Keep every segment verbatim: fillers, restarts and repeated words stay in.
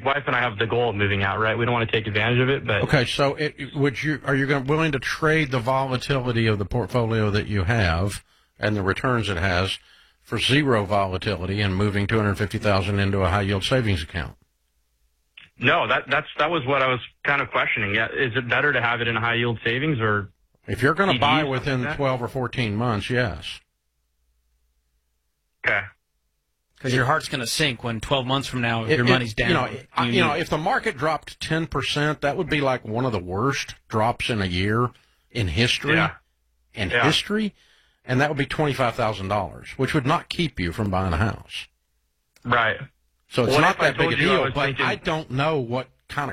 wife and I have the goal of moving out, right? We don't want to take advantage of it, but okay. So, it, would you are you going, willing to trade the volatility of the portfolio that you have and the returns it has for zero volatility and moving two hundred fifty thousand dollars into a high yield savings account? No, that that's that was what I was kind of questioning. Yeah, is it better to have it in a high yield savings or? If you're going to C Ds, buy within like twelve or fourteen months, yes. Okay. Because your heart's going to sink when twelve months from now, if It- your it- money's down. You know, you I- you need know, it. if the market dropped ten percent, that would be like one of the worst drops in a year in history. Yeah. In Yeah. history, and that would be twenty-five thousand dollars, which would not keep you from buying a house. Right. So it's What not if I that big a told you I deal, was but thinking- I don't know what kind of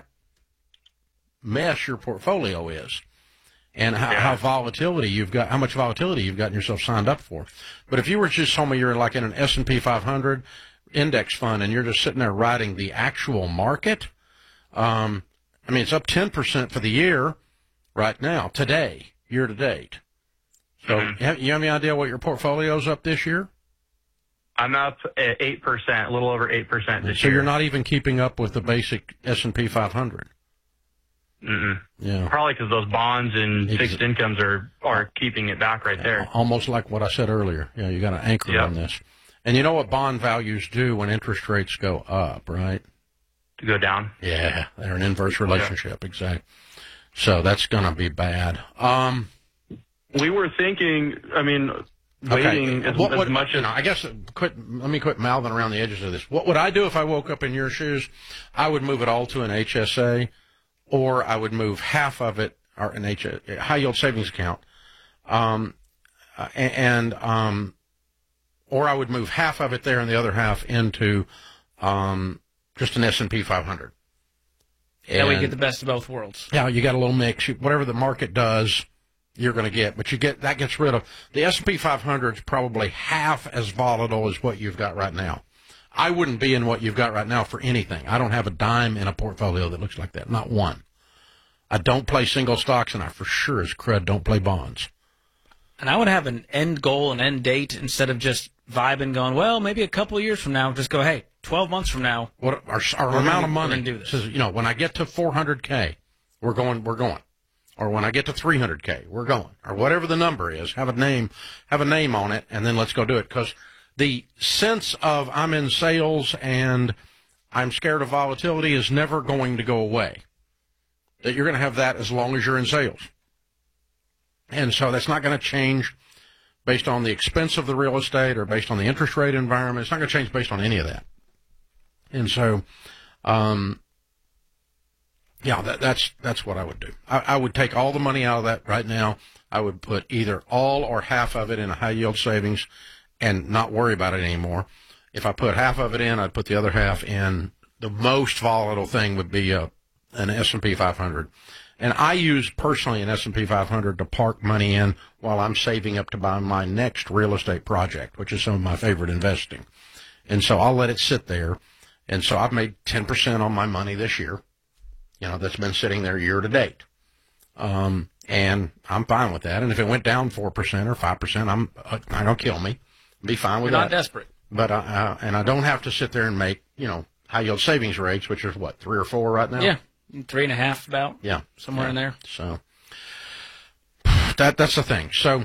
mess your portfolio is and how, Yeah. how volatility you've got, how much volatility you've gotten yourself signed up for. But if you were just told me you're like in an S and P five hundred index fund and you're just sitting there riding the actual market, um, I mean, it's up ten percent for the year right now, today, year to date. So Mhm. you have you have any idea what your portfolio's up this year? I'm up at eight percent, a little over eight percent this So year. you're not even keeping up with the basic S and P five hundred. Mm-mm. Yeah. Probably because those bonds and Ex- fixed incomes are, are keeping it back right there. Almost like what I said earlier. Yeah, you got to anchor Yep. on this. And you know what bond values do when interest rates go up, right? To go down. Yeah, they're an inverse relationship, exactly. So that's going to be bad. Um, We were thinking, I mean, waiting okay. as, What as would, much you as... know, I guess uh, quit, let me quit mouthing around the edges of this. What would I do if I woke up in your shoes? I would move it all to an H S A, or I would move half of it, or an H, a high yield savings account, um, uh, and um, or I would move half of it there and the other half into um, just an S and P five hundred. That way you And- get the best of both worlds. yeah, you got a little mix. You- Whatever the market does, you're going to get. But you get that gets rid of the S and P five hundred is probably half as volatile as what you've got right now. I wouldn't be in what you've got right now for anything. I don't have a dime in a portfolio that looks like that. Not one. I don't play single stocks, and I for sure as crud don't play bonds. And I would have an end goal, an end date, instead of just vibing, going, well, maybe a couple of years from now, just go, hey, twelve months from now. What our, our We're amount gonna- of money we're gonna do this. says, you know, when I get to four hundred K, we're going, we're going. Or when I get to three hundred K, we're going. Or whatever the number is, have a name, have a name on it, and then let's go do it. Because the sense of I'm in sales and I'm scared of volatility is never going to go away. That you're going to have that as long as you're in sales. And so that's not going to change based on the expense of the real estate or based on the interest rate environment. It's not going to change based on any of that. And so, um, yeah, that, that's that's what I would do. I, I would take all the money out of that right now. I would put either all or half of it in a high yield savings and not worry about it anymore. If I put half of it in, I'd put the other half in. The most volatile thing would be a, an S and P five hundred. And I use personally an S and P five hundred to park money in while I'm saving up to buy my next real estate project, which is some of my favorite investing. And so I'll let it sit there. And so I've made ten percent on my money this year, you know, that's been sitting there year to date. Um, and I'm fine with that. And if it went down four percent or five percent, I'm, uh, I don't kill me. Be fine with You're that. not desperate. But, uh, uh, and I don't have to sit there and make, you know, high yield savings rates, which is what, three or four right now? Yeah, three and a half about. Yeah. Somewhere Yeah. in there. So that, that's the thing. So,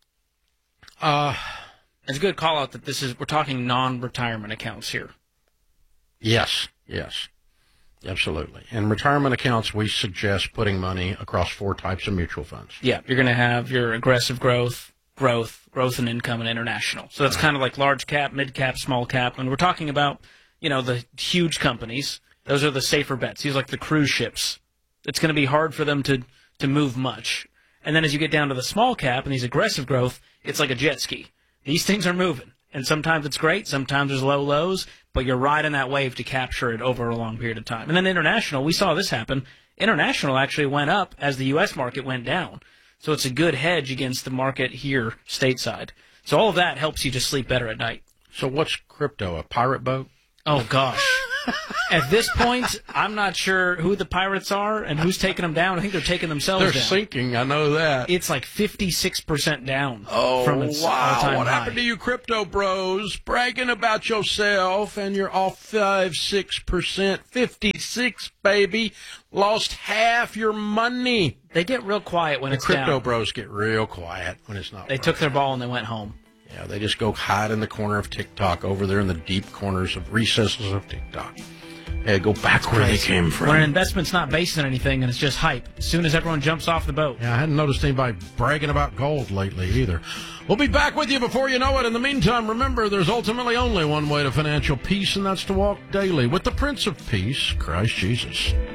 uh, It's a good call out that this is, we're talking non-retirement accounts here. yes, yes, absolutely. And retirement accounts, we suggest putting money across four types of mutual funds. Yeah, you're going to have your aggressive growth, growth, growth and income, and international. So that's kind of like large cap, mid cap, small cap. And we're talking about, you know, the huge companies. Those are the safer bets. These are like the cruise ships. It's going to be hard for them to, to move much. And then as you get down to the small cap and these aggressive growth, it's like a jet ski. These things are moving. And sometimes it's great, sometimes there's low lows, but you're riding that wave to capture it over a long period of time. And then international, we saw this happen. International actually went up as the U S market went down. So it's a good hedge against the market here stateside. So all of that helps you just sleep better at night. So what's crypto, a pirate boat? Oh, gosh. At this point, I'm not sure who the pirates are and who's taking them down. I think they're taking themselves They're down. sinking. I know that. It's like fifty-six percent down Oh, from its wow. all-time What high. happened to you crypto bros? Bragging about yourself and you're off five, six percent. fifty-six, baby. Lost half your money. They get real quiet when The it's crypto down. bros get real quiet when it's not They working. took their ball and they went home. Yeah, they just go hide in the corner of TikTok, over there in the deep corners of recesses of TikTok. Yeah, go back where they came from. When an investment's not based on anything and it's just hype, as soon as everyone jumps off the boat. Yeah, I hadn't noticed anybody bragging about gold lately either. We'll be back with you before you know it. In the meantime, remember, there's ultimately only one way to financial peace, and that's to walk daily with the Prince of Peace, Christ Jesus.